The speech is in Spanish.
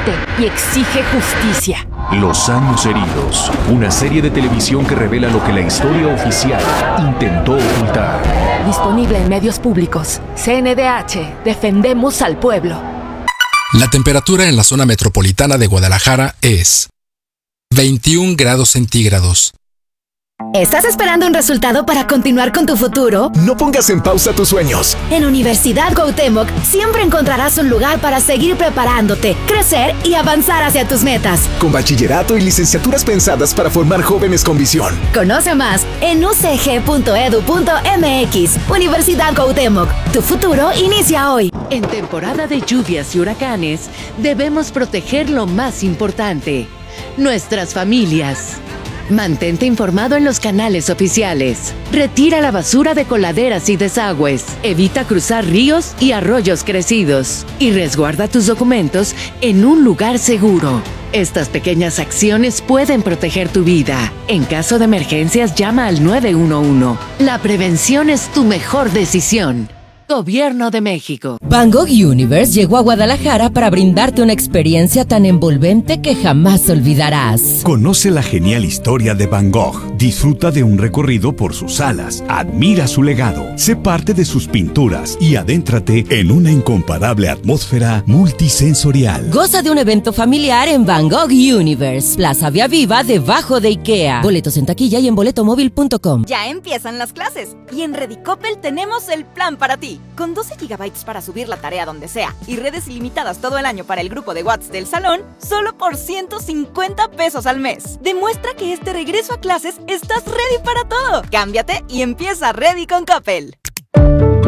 resiste y exige justicia. Los años heridos, una serie de televisión que revela lo que la historia oficial intentó ocultar. Disponible en medios públicos. CNDH, defendemos al pueblo. La temperatura en la zona metropolitana de Guadalajara es 21 grados centígrados. ¿Estás esperando un resultado para continuar con tu futuro? No pongas en pausa tus sueños. En Universidad Cuauhtémoc siempre encontrarás un lugar para seguir preparándote, crecer y avanzar hacia tus metas. Con bachillerato y licenciaturas pensadas para formar jóvenes con visión. Conoce más en ucg.edu.mx. Universidad Cuauhtémoc, tu futuro inicia hoy. En temporada de lluvias y huracanes, debemos proteger lo más importante: nuestras familias. Mantente informado en los canales oficiales. Retira la basura de coladeras y desagües. Evita cruzar ríos y arroyos crecidos. Y resguarda tus documentos en un lugar seguro. Estas pequeñas acciones pueden proteger tu vida. En caso de emergencias, llama al 911. La prevención es tu mejor decisión. Gobierno de México. Van Gogh Universe llegó a Guadalajara para brindarte una experiencia tan envolvente que jamás olvidarás. Conoce la genial historia de Van Gogh. Disfruta de un recorrido por sus salas. Admira su legado. Sé parte de sus pinturas y adéntrate en una incomparable atmósfera multisensorial. Goza de un evento familiar en Van Gogh Universe, Plaza Vía Viva, debajo de IKEA. Boletos en taquilla y en boletomóvil.com. Ya empiezan las clases y en Redicopel tenemos el plan para ti. Con 12 GB para subir la tarea donde sea y redes ilimitadas todo el año para el grupo de WhatsApp del salón, solo por 150 pesos al mes. Demuestra que este regreso a clases estás ready para todo. Cámbiate y empieza Ready con Coppel.